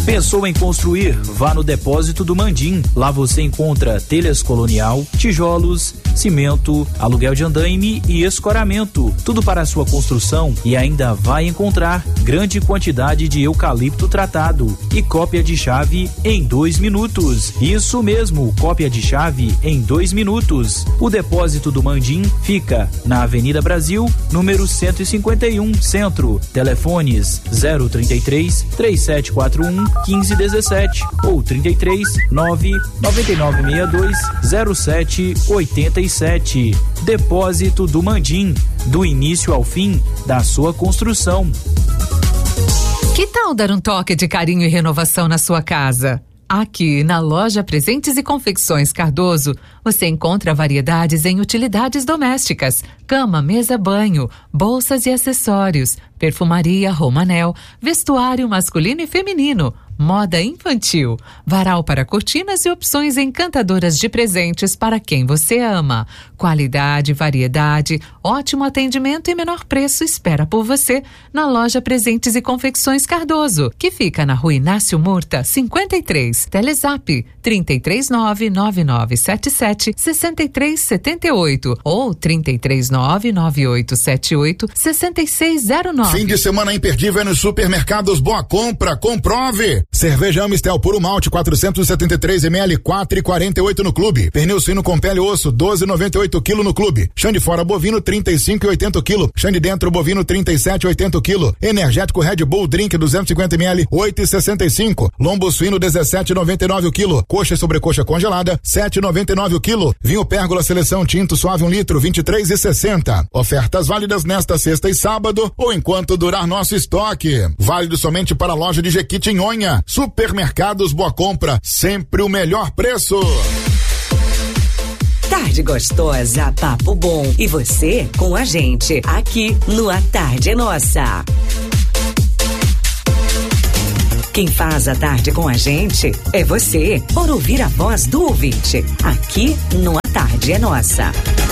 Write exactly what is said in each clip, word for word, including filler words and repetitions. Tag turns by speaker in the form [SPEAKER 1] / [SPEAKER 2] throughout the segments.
[SPEAKER 1] Pensou em construir? Vá no Depósito do Mandim. Lá você encontra telhas colonial, tijolos, cimento, aluguel de andaime e escoramento. Tudo para a sua construção, e ainda vai encontrar grande quantidade de eucalipto tratado e cópia de chave em dois minutos. Isso mesmo, cópia de chave em dois minutos. O Depósito do Mandim fica na Avenida Brasil, número cento e cinquenta e um, Centro. Telefones zero trinta e três, três sete quatro um, um cinco um sete ou trinta e três, nove nove nove seis dois, zero sete oito sete. Depósito do Mandim, do início ao fim da sua construção.
[SPEAKER 2] Que tal dar um toque de carinho e renovação na sua casa? Aqui na loja Presentes e Confecções Cardoso, você encontra variedades em utilidades domésticas, cama, mesa, banho, bolsas e acessórios, perfumaria, Romanel, vestuário masculino e feminino, moda infantil, varal para cortinas e opções encantadoras de presentes para quem você ama. Qualidade, variedade, ótimo atendimento e menor preço espera por você na loja Presentes e Confecções Cardoso, que fica na Rua Inácio Murta, cinquenta e três. Telezap trinta e três nove nove nove sete sete seis três sete oito ou trinta e três nove nove oito sete oito seis seis zero nove.
[SPEAKER 3] Fim de semana imperdível é nos supermercados Boa Compra. Comprove. Cerveja Amistel Puro Malte quatrocentos e setenta e três mililitros, quatro e quarenta e oito no clube. Pernil suíno com pele e osso doze e noventa e oito quilo no clube. Chão de fora bovino trinta e cinco e oitenta quilo. Chão de dentro bovino trinta e sete e oitenta quilo. Energético Red Bull Drink duzentos e cinquenta mililitros, oito e sessenta e cinco. Lombo suíno dezessete e noventa e nove quilo. Coxa e sobrecoxa congelada sete e noventa e nove quilo. Vinho Pérgola Seleção Tinto Suave um litro vinte e três e sessenta. Ofertas válidas nesta sexta e sábado ou enquanto durar nosso estoque. Válido somente para a loja de Jequitinhonha. Supermercados Boa Compra, sempre o melhor preço.
[SPEAKER 4] Tarde gostosa, papo bom. E você com a gente aqui no A Tarde é Nossa. Quem faz a tarde com a gente é você, por ouvir a voz do ouvinte, aqui no A Tarde é Nossa.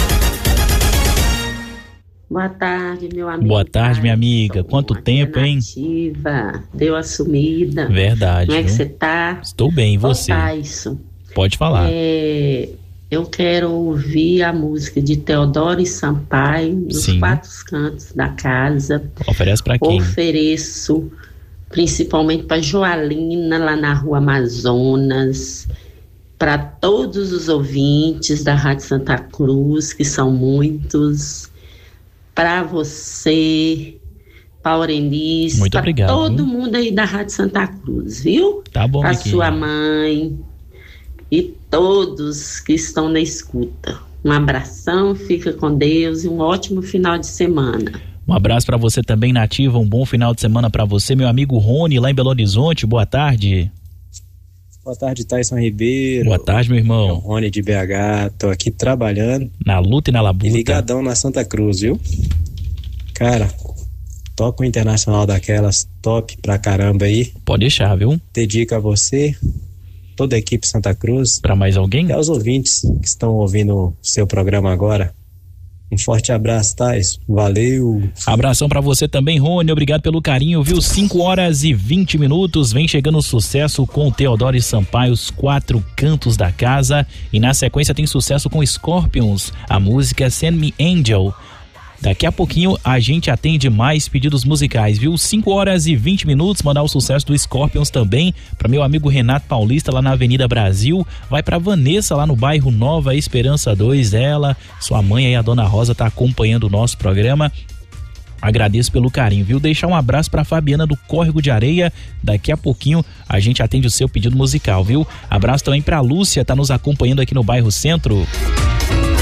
[SPEAKER 5] Boa tarde, meu amigo.
[SPEAKER 6] Boa tarde, minha amiga. Quanto tempo, hein?
[SPEAKER 5] Deu a sumida.
[SPEAKER 6] Verdade.
[SPEAKER 5] Como é que você tá?
[SPEAKER 6] Estou bem, e você?
[SPEAKER 5] Isso.
[SPEAKER 6] Pode falar.
[SPEAKER 5] É, eu quero ouvir a música de Teodoro e Sampaio, nos
[SPEAKER 6] Sim.
[SPEAKER 5] quatro cantos da casa.
[SPEAKER 6] Oferece pra quem?
[SPEAKER 5] Ofereço principalmente para Joalina, lá na Rua Amazonas, para todos os ouvintes da Rádio Santa Cruz, que são muitos, para você, Paurenice, para todo hein? mundo aí da Rádio Santa Cruz, viu?
[SPEAKER 6] Tá bom,
[SPEAKER 5] para sua mãe e todos que estão na escuta. Um abração, fica com Deus e um ótimo final de semana.
[SPEAKER 6] Um abraço para você também, Nativa, um bom final de semana para você, meu amigo Rony, lá em Belo Horizonte, boa tarde.
[SPEAKER 7] Boa tarde, Tyson Ribeiro.
[SPEAKER 6] Boa tarde, meu irmão.
[SPEAKER 7] É o Rony de B H, tô aqui trabalhando.
[SPEAKER 6] Na luta e na labuta.
[SPEAKER 7] E ligadão na Santa Cruz, viu? Cara, toca um internacional daquelas top pra caramba aí.
[SPEAKER 6] Pode deixar, viu?
[SPEAKER 7] Dedico a você, toda a equipe Santa Cruz.
[SPEAKER 6] Pra mais alguém?
[SPEAKER 7] E aos ouvintes que estão ouvindo o seu programa agora. Um forte abraço, Thais. Valeu.
[SPEAKER 6] Abração pra você também, Rony. Obrigado pelo carinho, viu? cinco horas e vinte minutos. Vem chegando o sucesso com Teodoro e Sampaio, Os Quatro Cantos da Casa. E na sequência tem sucesso com Scorpions, a música Send Me Angel. Daqui a pouquinho a gente atende mais pedidos musicais, viu? cinco horas e vinte minutos, mandar o sucesso do Scorpions também para meu amigo Renato Paulista lá na Avenida Brasil. Vai para Vanessa lá no bairro Nova Esperança dois, ela, sua mãe aí, a Dona Rosa, tá acompanhando o nosso programa. Agradeço pelo carinho, viu? Deixar um abraço pra Fabiana do Córrego de Areia. Daqui a pouquinho a gente atende o seu pedido musical, viu? Abraço também pra Lúcia, tá nos acompanhando aqui no bairro Centro.